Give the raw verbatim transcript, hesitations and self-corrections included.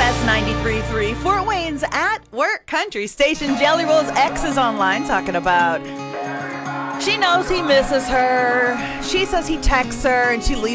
S ninety-three point three, Fort Wayne's at work country station. Jelly Roll's ex is online talking about she knows he misses her. She says he texts her and she leaves